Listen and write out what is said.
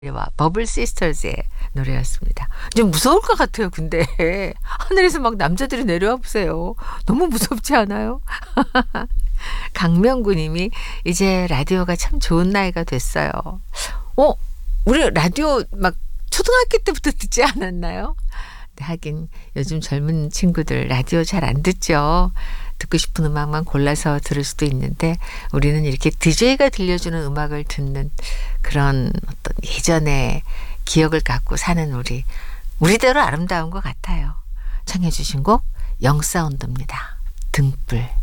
와 버블 시스터즈의 노래였습니다. 좀 무서울 것 같아요. 근데 하늘에서 막 남자들이 내려와 보세요. 너무 무섭지 않아요? 강명구 님이 "이제 라디오가 참 좋은 나이가 됐어요." 어 우리 라디오 막 초등학교 때부터 듣지 않았나요? 네, 하긴 요즘 젊은 친구들 라디오 잘 안 듣죠. 듣고 싶은 음악만 골라서 들을 수도 있는데 우리는 이렇게 DJ가 들려주는 음악을 듣는 그런 어떤 예전의 기억을 갖고 사는 우리대로 아름다운 것 같아요. 청해 주신 곡 영사운드입니다. 등불.